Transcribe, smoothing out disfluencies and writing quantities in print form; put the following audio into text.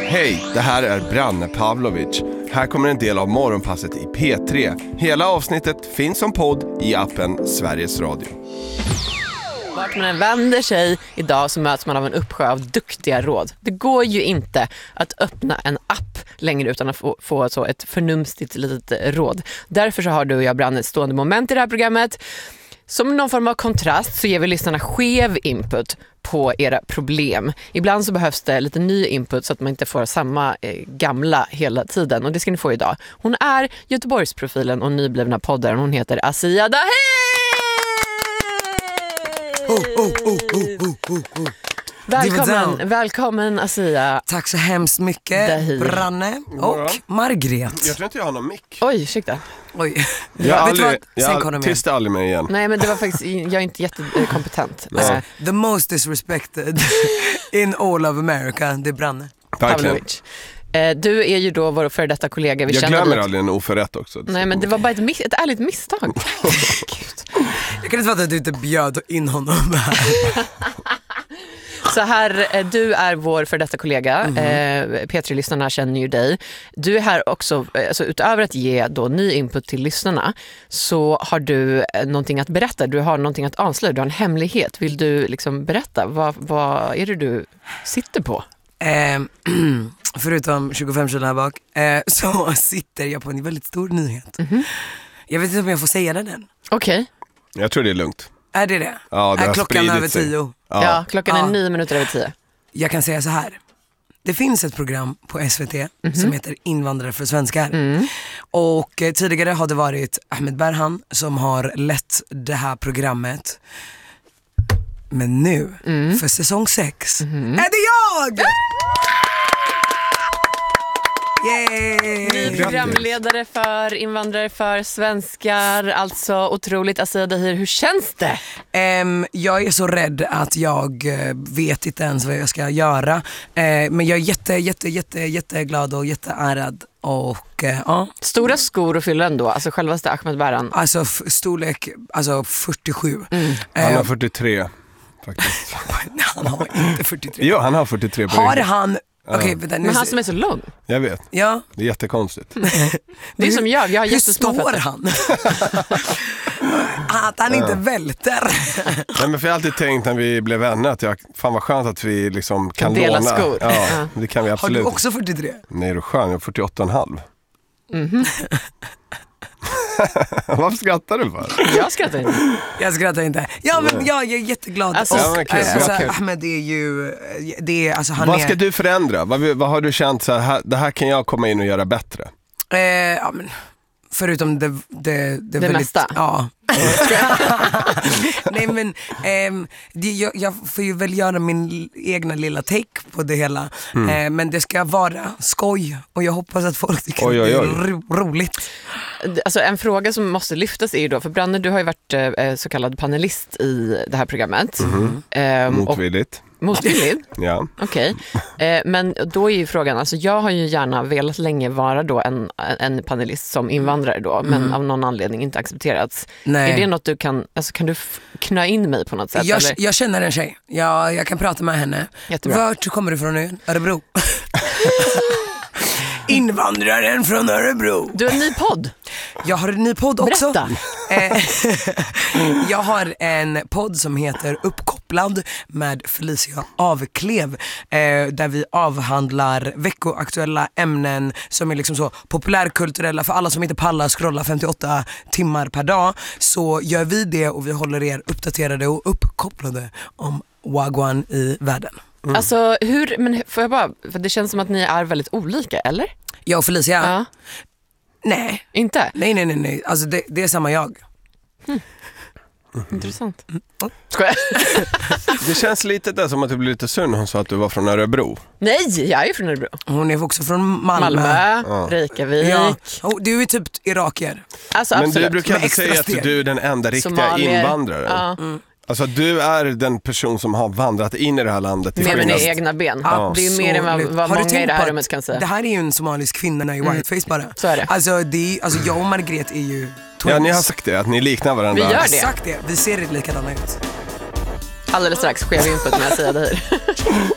Hej, det här är Branne Pavlovic. Här kommer en del av morgonpasset i P3. Hela avsnittet finns som podd i appen Sveriges Radio. Vart man än vänder sig idag så möts man av en uppsjö av duktiga råd. Det går ju inte att öppna en app längre utan att få så ett förnumstigt litet råd. Därför så har du och jag, Branne, ett stående moment i det här programmet. Som någon form av kontrast så ger vi lyssnarna skev input på era problem. Ibland så behövs det lite ny input så att man inte får samma gamla hela tiden. Och det ska ni få idag. Hon är Göteborgsprofilen och nyblivna poddaren. Hon heter Asia Dahi! Välkommen Asia. Tack så hemskt mycket Dahi. Branne och Margret. Jag tror inte jag har någon mick. Oj, ursäkta. Oj. Jag tystade aldrig mig igen. Nej, men det var faktiskt, jag är inte jättekompetent. The most disrespected in all of America, det är Branne Pavlovic. Du är ju då vår före detta kollega. Jag glömmer aldrig en oförrätt också. Nej, men det var bara ett ärligt misstag. Gud. Jag kan inte fatta att du inte bjöd in honom här. Så här, du är vår för detta kollega. P3-lyssnarna känner ju dig. Du är här också, alltså utöver att ge då ny input till lyssnarna, så har du någonting att berätta. Du har någonting att avslöja, du har en hemlighet. Vill du liksom berätta? Vad är det du sitter på? Förutom 25 kilo här bak så sitter jag på en väldigt stor nyhet. Jag vet inte om jag får säga den än. Okej. Jag tror det är lugnt. Är det? Ja, det är klockan över 10? Ja, klockan är 9 minuter över 10. Jag kan säga så här. Det finns ett program på SVT som heter Invandrare för svenskar. Och tidigare har det varit Ahmed Berhan som har lett det här programmet. Men nu, för säsong 6, är det jag! Ny programledare för invandrare för svenskar. Alltså otroligt. Asia Dahi, hur känns det? Jag är så rädd att jag vet inte ens vad jag ska göra. Men jag är jätteglad och jätteärad. Och ja. Stora skor att fylla ändå. Alltså självaste Ahmed Berhan. Alltså storlek, alltså 47. Han har 43 faktiskt. Han har inte 43. Jo, han har 43 på Har han? Okej, vänta, nu men han som är så lång. Jag vet. Ja. Det är jättekonstigt. Det är som jag har hur står han? Att han inte välter. Nej, men för jag har alltid tänkt när vi blev vänner att fan vad skönt att vi liksom kan dela låna. skor. Ja, det kan vi absolut. Har du också 43? Nej, det är skön. Jag är 48,5. Varför skrattar du för? Jag skrattar inte. Jag skrattar inte. Ja, men jag är jätteglad. Alltså, Ahmed är ju alltså han vad ska du förändra? Vad har du känt så här, det här kan jag komma in och göra bättre? Ja, men förutom det väldigt, mesta. Ja. Nej, men jag får ju väl göra min egna lilla take på det hela. Men det ska vara skoj och jag hoppas att folk tycker att det är roligt. Alltså en fråga som måste lyftas är ju då, för Branne, du har ju varit så kallad panelist i det här programmet. Motvilligt. Motvilligt? Ja. Okej. Men då är ju frågan, alltså jag har ju gärna velat länge vara då en panelist som invandrare då, men av någon anledning inte accepterats. Nej. Är det något du kan du knö in mig på något sätt? Jag känner en tjej, jag kan prata med henne. Jättebra. Vart kommer du från nu? Örebro. Invandraren från Örebro. Du har en ny podd. Jag har en ny podd också. Berätta. Jag har en podd som heter Uppkopplad med Felicia Avklev, där vi avhandlar veckoaktuella ämnen som är liksom så populärkulturella för alla som inte pallar scrolla 58 timmar per dag. Så gör vi det och vi håller er uppdaterade och uppkopplade om wagwan i världen. Alltså men får jag bara, för det känns som att ni är väldigt olika, eller? Jag och Felicia? Ja. Nej. Inte? Nej. Alltså det är samma jag. Intressant. Skojar. Det känns lite där som att du blev lite sur när hon sa att du var från Örebro. Nej, jag är från Örebro. Hon är också från Malmö. Reykjavik. Ja. Du är typ irakier. Alltså, men absolut. du brukar inte säga att du är den enda riktiga Somalier. invandraren. Ja. Alltså du är den person som har vandrat in i det här landet. Med mina egna ben. Ja. Det är mer än vad många i det här rummet kan säga. Det här är ju en somalisk kvinna i whiteface bara. Så är det. Alltså jag och Margret är ju twins. Ja, ni har sagt det, att ni liknar varandra. Vi gör det. Sagt det, vi ser likadana ut. Alldeles strax sker vi input med Asia Dahi.